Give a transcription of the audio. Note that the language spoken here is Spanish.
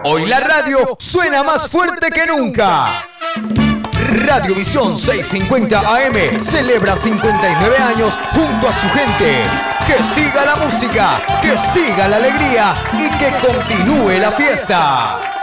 Hoy la radio suena más fuerte que nunca. Radiovisión 650 AM celebra 59 años junto a su gente. Que siga la música, que siga la alegría y que continúe la fiesta.